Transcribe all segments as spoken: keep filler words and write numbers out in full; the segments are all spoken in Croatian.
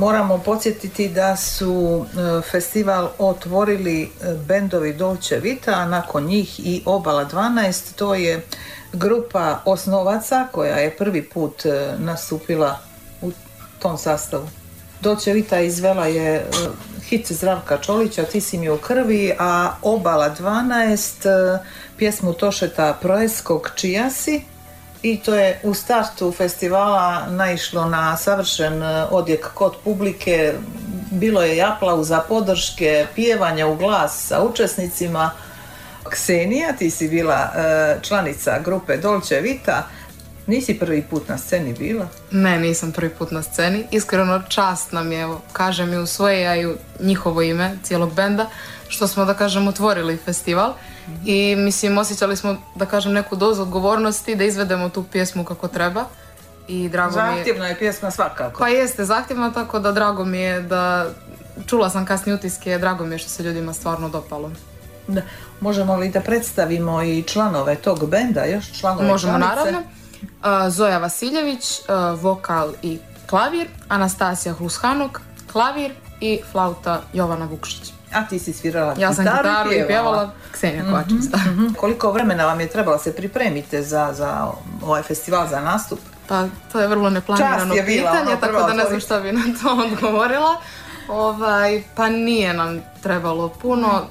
moramo podsjetiti da su festival otvorili bendovi Dolce Vita, a nakon njih i Obala dvanaest. To je grupa osnovaca koja je prvi put nastupila u tom sastavu. Dolce Vita izvela je hit Zdravka Čolića Ti si mi u krvi, a Obala dvanaest pjesmu Tošeta Proeskog Čija si. I to je u startu festivala naišlo na savršen odjek kod publike. Bilo je i aplauza, podrške, pjevanja u glas sa učesnicima. Ksenija, ti si bila članica grupe Dolce Vita. Nisi prvi put na sceni bila? Ne, nisam prvi put na sceni. Iskreno čast nam je, evo, kažem i u svoje, a i u njihovo ime, cijelog benda, što smo, da kažem, otvorili festival. Mm-hmm. I mislim, osjećali smo, da kažem, neku dozu odgovornosti da izvedemo tu pjesmu kako treba. I drago mi je... Zahtjevna je pjesma svakako. Pa jeste, zahtjevna, tako da drago mi je da... Čula sam kasnije utiske, drago mi je što se ljudima stvarno dopalo. Da. Možemo li da predstavimo i članove tog benda, još članove Možemo, članice? naravno. Uh, Zoja Vasiljević, uh, vokal i klavir, Anastasija Hlushanuk, klavir i flauta Jovana Vukšić. A ti si svirala ja gitaru, sam gitaru i pjevala, Ksenija Kovačić. Mm-hmm, mm-hmm. Koliko vremena vam je trebalo se pripremite za, za ovaj festival, za nastup? Pa to je vrlo neplanirano je bila, pitanje, ono, tako da ne znam šta bi na to odgovorila. Ovaj, pa nije nam trebalo puno,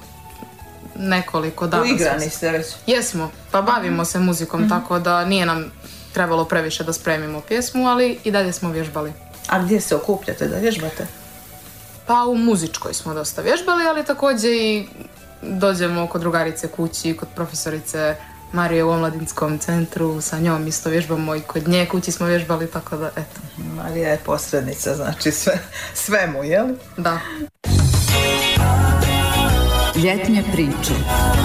nekoliko dana. Uigrani ste već? Jesmo, pa bavimo se muzikom, mm-hmm. tako da nije nam trebalo previše da spremimo pjesmu, ali i dalje smo vježbali. A gdje se okupljate da vježbate? Pa u muzičkoj smo dosta vježbali, ali također i dođemo kod drugarice kući, kod profesorice Marije u omladinskom centru, sa njom isto vježbamo i kod nje kući smo vježbali, tako da eto. Marija je posrednica, znači sve, svemu, jel? Da. Ljetne priče.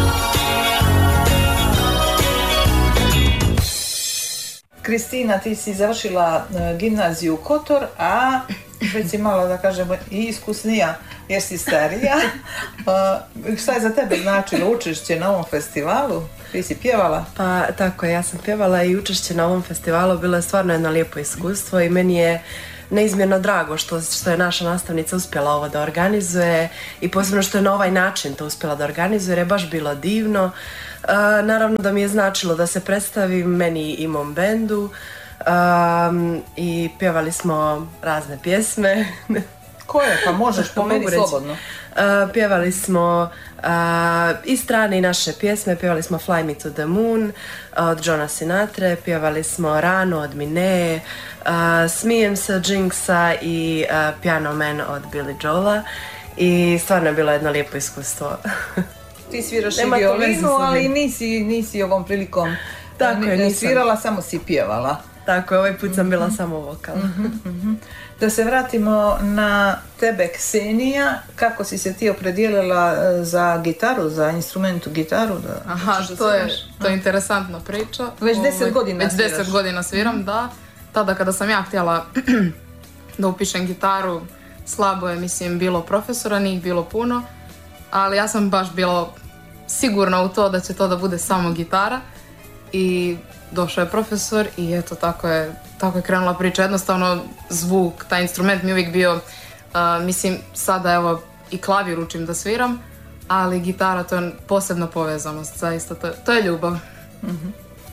Kristina, ti si završila gimnaziju Kotor, a već si malo, da kažemo, i iskusnija jer si starija. Uh, šta je za tebe značilo učešće na ovom festivalu? Ti si pjevala? Pa tako, ja sam pjevala i učešće na ovom festivalu bilo je stvarno jedno lijepo iskustvo i meni je neizmjerno drago što, što je naša nastavnica uspjela ovo da organizuje i posebno što je na ovaj način to uspjela da organizuje jer je baš bilo divno. Uh, naravno da mi je značilo da se predstavim meni i mom bendu um, i pjevali smo razne pjesme. Koje? Pa možeš po meni slobodno. Uh, pjevali smo uh, i strane i naše pjesme, pjevali smo Fly Me to the Moon od Johna Sinatre, pjevali smo Rano od Minee, uh, Smijem se od Jinxa i uh, Piano Man od Billy Joela i stvarno je bilo jedno lijepo iskustvo. Ti sviraš i violinu, ali nisi, nisi ovom prilikom Tako je, nisam. svirala, samo si pjevala. Tako je, ovaj put sam bila mm-hmm. samo vokal. Mm-hmm, mm-hmm. Da se vratimo na tebe, Ksenija, kako si se ti opredijelila za gitaru, za instrumentu gitaru? Da, Aha, da to, je, to je interesantna priča. Već deset godina Već sviraš. deset godina sviram, mm-hmm. da. Tada kada sam ja htjela da upišem gitaru, slabo je, mislim, bilo profesora, nije bilo puno, ali ja sam baš bila sigurna u to da će to da bude samo gitara i došao je profesor i eto tako je, tako je krenula priča. Jednostavno zvuk, taj instrument mi uvijek bio, uh, mislim sada evo i klavir učim da sviram, ali gitara to je posebna povezanost, zaista to, to je ljubav. Mm-hmm.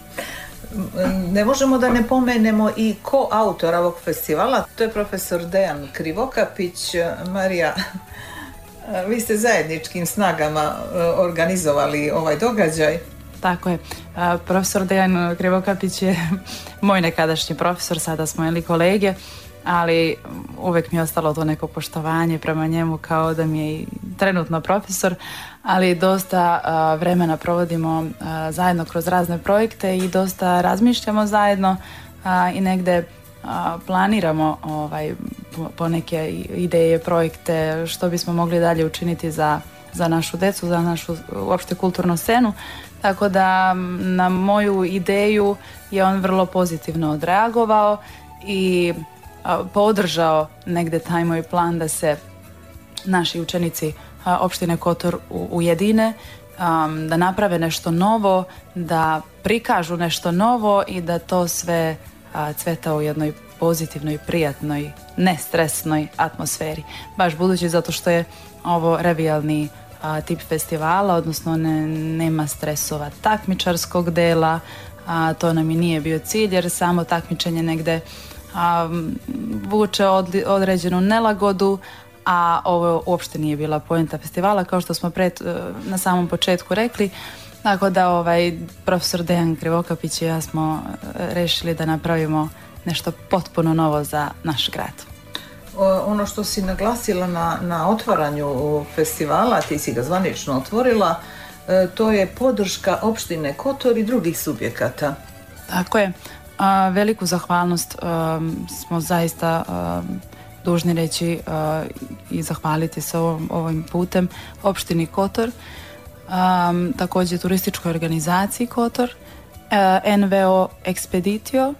Ne možemo da ne pomenemo i koautora ovog festivala, to je profesor Dejan Krivokapić. Marija, vi ste zajedničkim snagama organizovali ovaj događaj. Tako je. Profesor Dejan Krivokapić je moj nekadašnji profesor, sada smo ili kolege, ali uvijek mi je ostalo to neko poštovanje prema njemu kao da mi je i trenutno profesor, ali dosta uh, vremena provodimo uh, zajedno kroz razne projekte i dosta razmišljamo zajedno uh, i negde uh, planiramo ovaj, po neke ideje, projekte, što bismo mogli dalje učiniti za, za našu decu, za našu uopšte kulturnu scenu. Tako da na moju ideju je on vrlo pozitivno odreagovao i podržao negde taj moj plan da se naši učenici opštine Kotor ujedine, da naprave nešto novo, da prikažu nešto novo i da to sve cveta u jednoj pozitivnoj, prijatnoj, nestresnoj atmosferi. Baš budući zato što je ovo revijalni a, tip festivala, odnosno ne, nema stresova takmičarskog dela, a to nam i nije bio cilj jer samo takmičenje negde a, vuče od, određenu nelagodu, a ovo uopšte nije bila poenta festivala, kao što smo pred, na samom početku rekli. Tako da ovaj, profesor Dejan Krivokapić i ja smo rešili da napravimo nešto potpuno novo za naš grad. Ono što si naglasila na, na otvaranju festivala, ti si ga zvanično otvorila, to je podrška opštine Kotor i drugih subjekata. Tako je. A, veliku zahvalnost a, smo zaista a, dužni reći a, i zahvaliti se ovom, ovim putem opštini Kotor, a, također turističkoj organizaciji Kotor, a, en ve o Expeditio,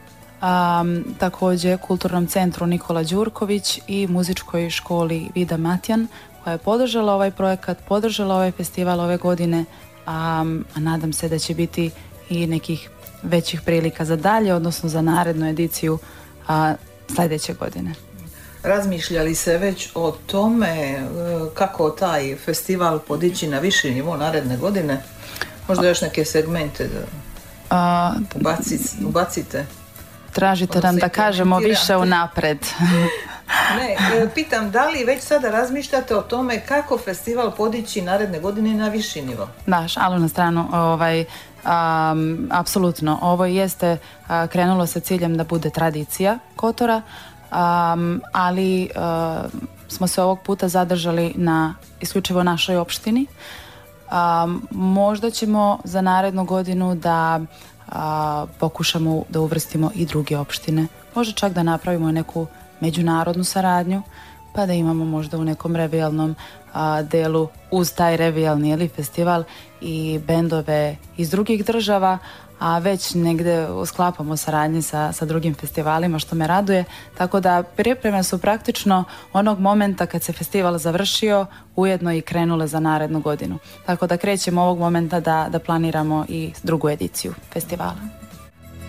Um, također Kulturnom centru Nikola Đurković i muzičkoj školi Vida Matjan koja je podržala ovaj projekat, podržala ovaj festival ove godine, um, a nadam se da će biti i nekih većih prilika za dalje, odnosno za narednu ediciju a, sljedeće godine. Razmišljali se već o tome kako taj festival podići na viši nivo naredne godine? Možda još neke segmente da a, ubacite, ubacite? Tražite nam da kažemo više unapred. Ne, pitam da li već sada razmišljate o tome kako festival podići naredne godine na viši nivo? Da, šalu na stranu, ovaj, um, apsolutno. Ovo jeste uh, krenulo sa ciljem da bude tradicija Kotora, um, ali uh, smo se ovog puta zadržali na isključivo našoj opštini. Um, možda ćemo za narednu godinu da A, pokušamo da uvrstimo i druge opštine. Može čak da napravimo neku međunarodnu saradnju, pa da imamo možda u nekom revijalnom a, delu uz taj revijalni ili festival i bendove iz drugih država, a već negde sklapamo saradnje sa, sa drugim festivalima, što me raduje. Tako da pripreme su praktično onog momenta kad se festival završio, ujedno i krenule za narednu godinu. Tako da krećemo ovog momenta da, da planiramo i drugu ediciju festivala.